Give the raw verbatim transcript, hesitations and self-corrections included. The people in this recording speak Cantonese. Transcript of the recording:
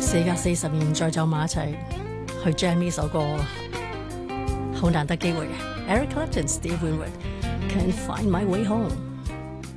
事隔四十年再走埋一齊去 jam 呢首歌，好難得機會嘅。Eric Clapton、Steve Winwood，Can't Find My Way Home。